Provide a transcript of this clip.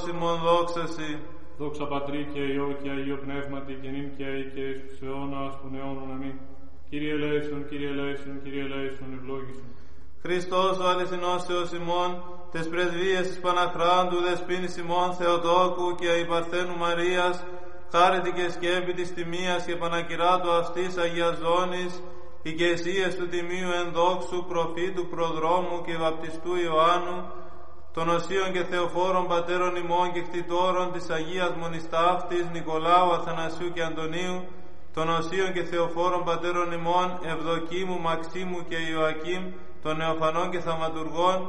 Σιμών δόξαση. Δόξα Πατρί και Υιό και Αγίο Πνεύματι και νυν και αεί και εις τους αιώνας των αιώνων. Αμήν. Κύριε ελέησον, Κύριε ελέησον, Κύριε ελέησον, ευλόγησον. Χριστός ο αληθινός Θεός ημών, τες πρεσβείες της Παναχράντου δεσποίνης ημών Θεοτόκου και η Παρθένου Μαρίας, χάρητη και σκέπη της τιμίας και πανακυράτου αυτής Αγίας Ζώνης, οι κεσίες του τιμίου ενδόξου προφήτου προδρόμου και βαπτιστού Ιωάννου, των οσίων και θεοφόρων πατέρων ημών και κτητόρων της Αγίας Μονιστάφτης Νικολάου, Αθανασίου και Αντωνίου, των οσίων και θεοφόρων πατέρων ημών Ευδοκίμου, Μαξίμου και Ιωακίμ, των νεοφανών και θαυματουργών,